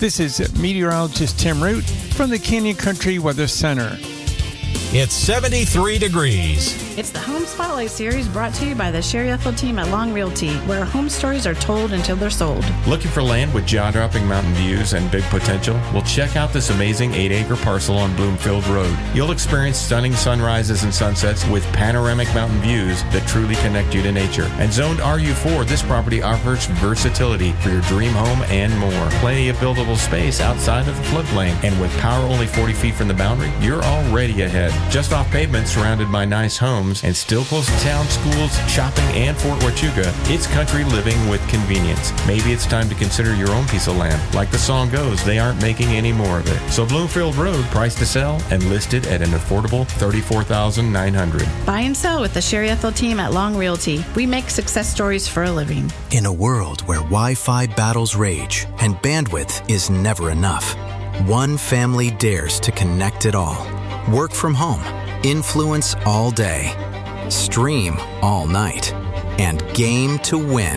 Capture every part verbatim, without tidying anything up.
This is meteorologist Tim Root from the Canyon Country Weather Center. It's seventy-three degrees. It's the Home Spotlight Series brought to you by the Sherry Ethel team at Long Realty, where home stories are told until they're sold. Looking for land with jaw-dropping mountain views and big potential? Well, check out this amazing eight-acre parcel on Bloomfield Road. You'll experience stunning sunrises and sunsets with panoramic mountain views that truly connect you to nature. And zoned R U four, this property offers versatility for your dream home and more. Plenty of buildable space outside of the floodplain. And with power only forty feet from the boundary, you're already ahead. Just off pavement, surrounded by nice homes, and still close to town, schools, shopping, and Fort Huachuca, it's country living with convenience. Maybe it's time to consider your own piece of land. Like the song goes, they aren't making any more of it. So Bloomfield Road, priced to sell and listed at an affordable thirty-four thousand nine hundred dollars. Buy and sell with the Sherry Ethel team at Long Realty. We make success stories for a living. In a world where Wi-Fi battles rage and bandwidth is never enough, one family dares to connect it all. Work from home, influence all day, stream all night, and game to win.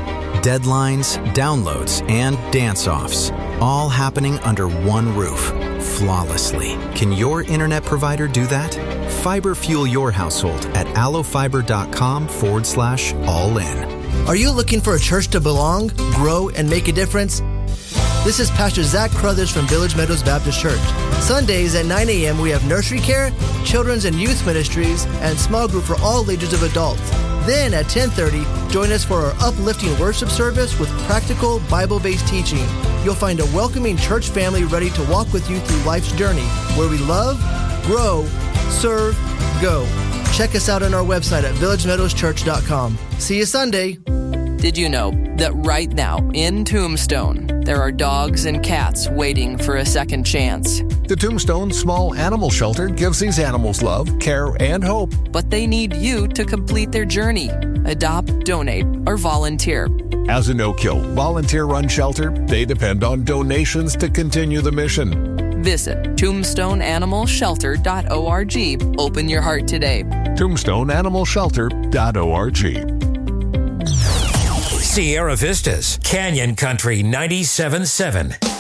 Deadlines, downloads, and dance-offs, all happening under one roof, flawlessly. Can your internet provider do that? Fiber fuel your household at allofiber.com forward slash all in. Are you looking for a church to belong, grow, and make a difference? This is Pastor Zach Crothers from Village Meadows Baptist Church. Sundays at nine a.m. we have nursery care, children's and youth ministries, and small group for all ages of adults. Then at ten thirty, join us for our uplifting worship service with practical Bible-based teaching. You'll find a welcoming church family ready to walk with you through life's journey, where we love, grow, serve, go. Check us out on our website at village meadows church dot com. See you Sunday. Did you know that right now in Tombstone, there are dogs and cats waiting for a second chance? The Tombstone Small Animal Shelter gives these animals love, care, and hope. But they need you to complete their journey. Adopt, donate, or volunteer. As a no-kill, volunteer-run shelter, they depend on donations to continue the mission. Visit tombstone animal shelter dot org. Open your heart today. tombstone animal shelter dot org. Sierra Vistas, Canyon Country ninety-seven point seven.